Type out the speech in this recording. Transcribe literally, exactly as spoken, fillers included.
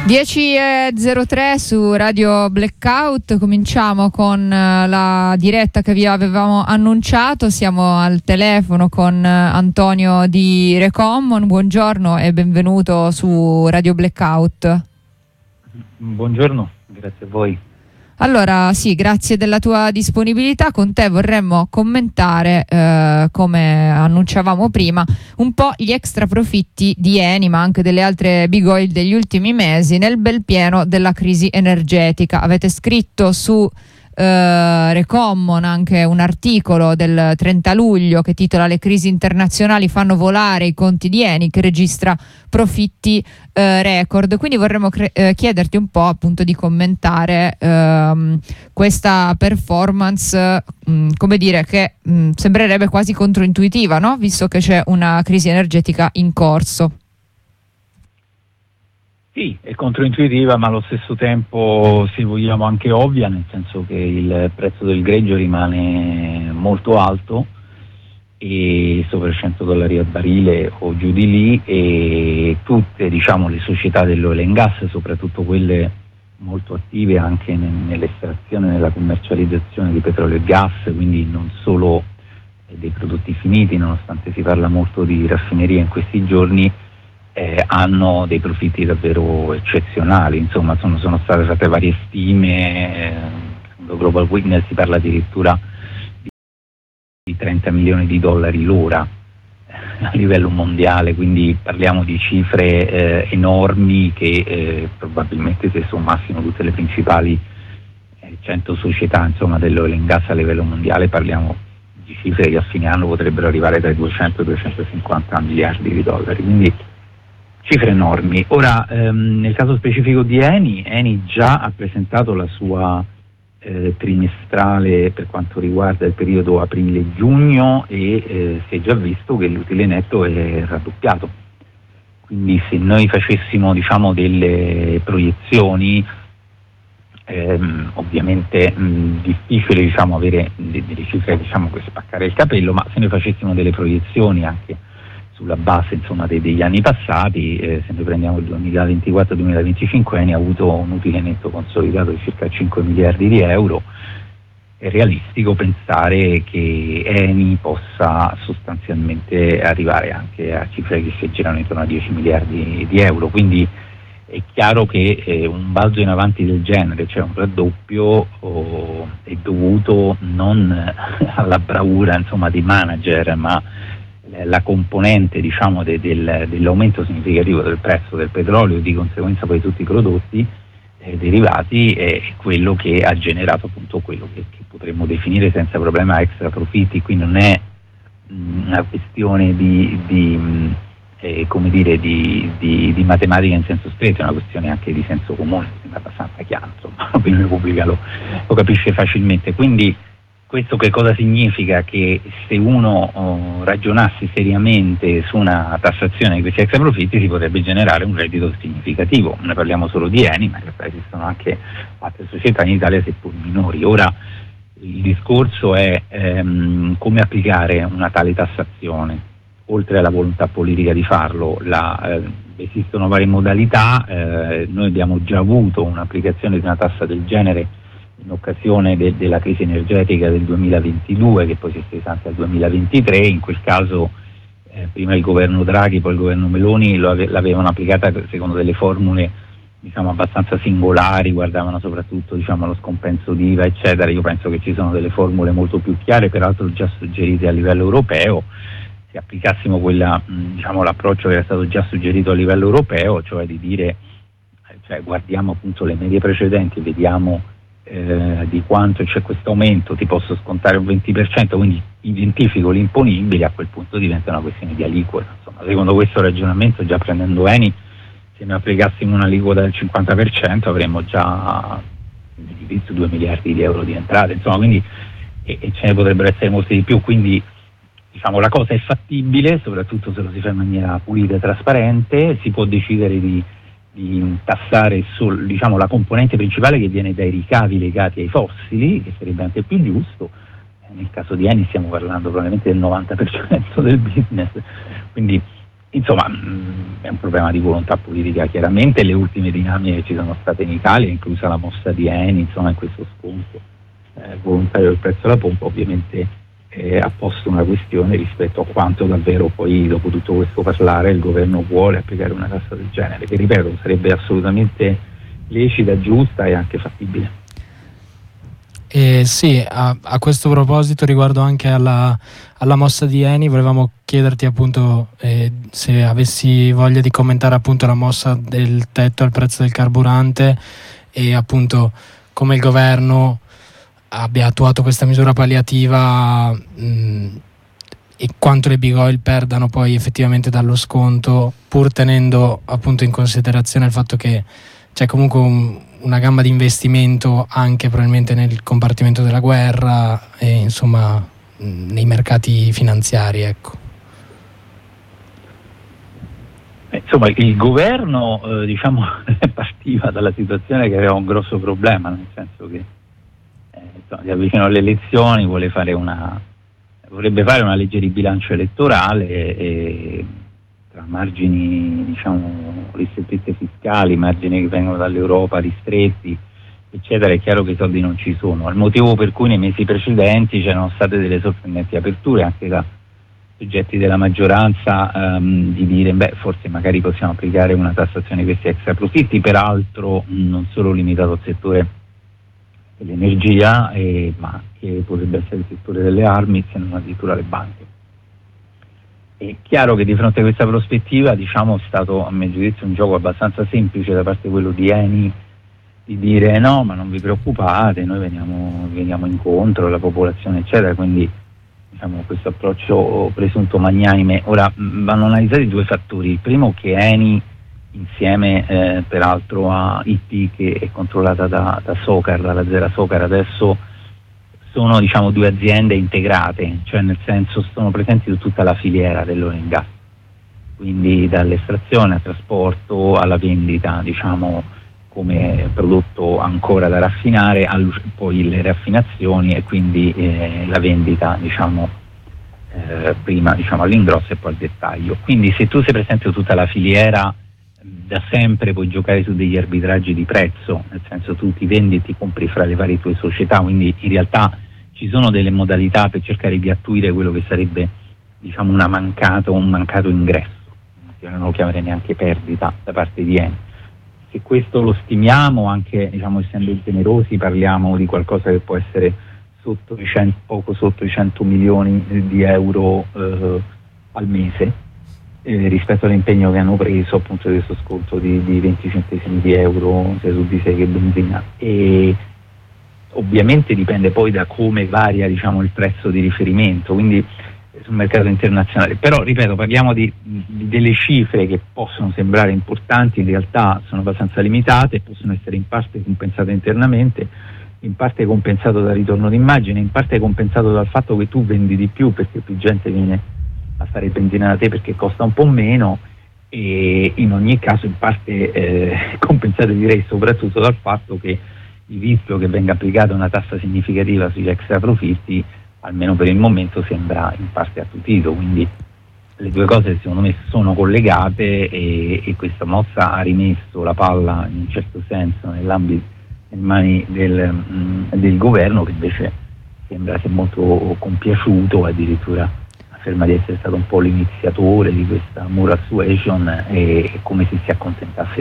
dieci e zero tre su Radio Blackout, cominciamo con la diretta che vi avevamo annunciato. Siamo al telefono con Antonio di Recommon. Buongiorno e benvenuto su Radio Blackout. Buongiorno, grazie a voi. Allora sì, grazie della tua disponibilità. Con te vorremmo commentare, eh, come annunciavamo prima, un po' gli extra profitti di Eni, ma anche delle altre big oil degli ultimi mesi nel bel pieno della crisi energetica. Avete scritto su eh, Recommon anche un articolo del trenta luglio che titola "Le crisi internazionali fanno volare i conti di Eni", che registra profitti eh, record. Quindi vorremmo cre- eh, chiederti un po' appunto di commentare ehm, questa performance, mh, come dire, che mh, sembrerebbe quasi controintuitiva, no? Visto che c'è una crisi energetica in corso. Sì, è controintuitiva, ma allo stesso tempo, se vogliamo, anche ovvia, nel senso che il prezzo del greggio rimane molto alto, e sopra i cento dollari al barile o giù di lì, e tutte, diciamo, le società dell'oil and gas, soprattutto quelle molto attive anche nell'estrazione e nella commercializzazione di petrolio e gas, quindi non solo dei prodotti finiti, nonostante si parla molto di raffineria in questi giorni, eh, hanno dei profitti davvero eccezionali. Insomma, sono, sono state fatte varie stime, eh, Global Witness si parla addirittura di trenta milioni di dollari l'ora a livello mondiale, quindi parliamo di cifre eh, enormi che eh, probabilmente, se sommassimo tutte le principali eh, cento società, insomma, dell'oil and gas a livello mondiale, parliamo di cifre che a fine anno potrebbero arrivare dai duecento ai duecentocinquanta miliardi di dollari, quindi cifre enormi. Ora, ehm, nel caso specifico di Eni, Eni già ha presentato la sua Eh, trimestrale per quanto riguarda il periodo aprile-giugno, e eh, si è già visto che l'utile netto è raddoppiato. Quindi se noi facessimo, diciamo, delle proiezioni, ehm, ovviamente mh, difficile, diciamo, avere de- delle cifre, diciamo, per spaccare il capello, ma se noi facessimo delle proiezioni anche sulla base, insomma, dei, degli anni passati, eh, se noi prendiamo il duemilaventiquattro duemilaventicinque, Eni ha avuto un utile netto consolidato di circa cinque miliardi di euro. È realistico pensare che Eni possa sostanzialmente arrivare anche a cifre che si girano intorno a dieci miliardi di euro, quindi è chiaro che eh, un balzo in avanti del genere, cioè un raddoppio, oh, è dovuto non alla bravura, insomma, di manager, ma la componente, diciamo, de, del, dell'aumento significativo del prezzo del petrolio e di conseguenza poi tutti i prodotti eh, derivati, è quello che ha generato appunto quello che, che potremmo definire senza problema extra profitti. Qui non è mh, una questione di, di mh, eh, come dire di, di, di matematica in senso stretto, è una questione anche di senso comune, mi sembra abbastanza chiaro, insomma, l'opinione pubblica lo, lo capisce facilmente. Quindi questo che cosa significa? Che se uno oh, ragionasse seriamente su una tassazione di questi extra profitti, si potrebbe generare un reddito significativo. Ne parliamo solo di Eni, ma in realtà esistono anche altre società in Italia, seppur minori. Ora, il discorso è ehm, come applicare una tale tassazione. Oltre alla volontà politica di farlo, la, eh, esistono varie modalità. Eh, noi abbiamo già avuto un'applicazione di una tassa del genere in occasione de- della crisi energetica del duemilaventidue, che poi si è estesa anche al duemilaventitré. In quel caso eh, prima il governo Draghi, poi il governo Meloni lo ave- l'avevano applicata secondo delle formule, diciamo, abbastanza singolari, guardavano soprattutto, diciamo, lo scompenso di I V A, eccetera. Io penso che ci sono delle formule molto più chiare, peraltro già suggerite a livello europeo. Se applicassimo quella, mh, diciamo, l'approccio che era stato già suggerito a livello europeo, cioè di dire, cioè, guardiamo appunto le medie precedenti e vediamo Eh, di quanto c'è questo aumento, ti posso scontare un venti per cento, quindi identifico l'imponibile, a quel punto diventa una questione di aliquota. Insomma, secondo questo ragionamento, già prendendo Eni, se ne applicassimo un'aliquota del cinquanta per cento avremmo già visto due miliardi di euro di entrate, insomma, quindi e, e ce ne potrebbero essere molti di più. Quindi, diciamo, la cosa è fattibile, soprattutto se lo si fa in maniera pulita e trasparente. Si può decidere di di tassare sol, diciamo, la componente principale che viene dai ricavi legati ai fossili, che sarebbe anche più giusto. Nel caso di Eni stiamo parlando probabilmente del novanta per cento del business, quindi insomma mh, è un problema di volontà politica. Chiaramente le ultime dinamiche che ci sono state in Italia, inclusa la mossa di Eni, insomma in questo sconto eh, volontario del prezzo alla pompa, ovviamente eh, ha posto una questione rispetto a quanto davvero poi, dopo tutto questo parlare, il governo vuole applicare una tassa del genere, che ripeto sarebbe assolutamente lecita, giusta e anche fattibile. Eh, sì, a, a questo proposito, riguardo anche alla, alla mossa di Eni, volevamo chiederti appunto eh, se avessi voglia di commentare appunto la mossa del tetto al prezzo del carburante e appunto come il governo abbia attuato questa misura palliativa mh, e quanto le big oil perdano poi effettivamente dallo sconto, pur tenendo appunto in considerazione il fatto che c'è comunque un una gamma di investimento anche probabilmente nel compartimento della guerra e insomma nei mercati finanziari, ecco. Eh, insomma il governo eh, diciamo partiva dalla situazione che aveva un grosso problema, nel senso che eh, insomma, si avvicina alle elezioni, vuole fare una vorrebbe fare una legge di bilancio elettorale e tra margini, diciamo, ristrettezze fiscali, margini che vengono dall'Europa ristretti, eccetera, è chiaro che i soldi non ci sono. Il motivo per cui nei mesi precedenti c'erano state delle sorprendenti aperture anche da soggetti della maggioranza um, di dire beh forse magari possiamo applicare una tassazione di questi extra profitti, peraltro non solo limitato al settore dell'energia, eh, ma che potrebbe essere il settore delle armi, se non addirittura le banche. È chiaro che di fronte a questa prospettiva, diciamo, è stato a mio giudizio un gioco abbastanza semplice da parte di quello di Eni di dire no, ma non vi preoccupate, noi veniamo, veniamo incontro alla popolazione, eccetera. Quindi diciamo questo approccio presunto magnanime. Ora vanno analizzati due fattori. Il primo, che Eni, insieme eh, peraltro a I P, che è controllata da, da Socar, dall'azienda Socar, adesso sono diciamo due aziende integrate, cioè nel senso sono presenti su tutta la filiera dell'oil and gas, quindi dall'estrazione al trasporto alla vendita, diciamo come prodotto ancora da raffinare, poi le raffinazioni e quindi eh, la vendita diciamo eh, prima diciamo all'ingrosso e poi al dettaglio. Quindi se tu sei presente su tutta la filiera, da sempre puoi giocare su degli arbitraggi di prezzo, nel senso tu ti vendi e ti compri fra le varie tue società, quindi in realtà ci sono delle modalità per cercare di attuire quello che sarebbe diciamo una mancato, un mancato ingresso, io non lo chiamerei neanche perdita da parte di Eni. Se questo lo stimiamo, anche diciamo essendo generosi, parliamo di qualcosa che può essere sotto i cento, poco sotto i cento milioni di euro eh, al mese, eh, rispetto all'impegno che hanno preso appunto di questo sconto di, di venti centesimi di euro sia su diesel che benzina. E ovviamente dipende poi da come varia diciamo il prezzo di riferimento, quindi sul mercato internazionale. Però ripeto, parliamo di, di delle cifre che possono sembrare importanti, in realtà sono abbastanza limitate, possono essere in parte compensate internamente, in parte compensato dal ritorno d'immagine, in parte compensato dal fatto che tu vendi di più perché più gente viene a fare benzina da te perché costa un po' meno, e in ogni caso in parte eh, compensate direi soprattutto dal fatto che il rischio che venga applicata una tassa significativa sugli extra profitti, almeno per il momento, sembra in parte attutito. Quindi le due cose secondo me sono collegate e, e questa mossa ha rimesso la palla in un certo senso nell'ambito, nelle mani del, mh, del governo, che invece sembra sia molto compiaciuto, addirittura afferma di essere stato un po' l'iniziatore di questa moral suasion, e, e come se si accontentasse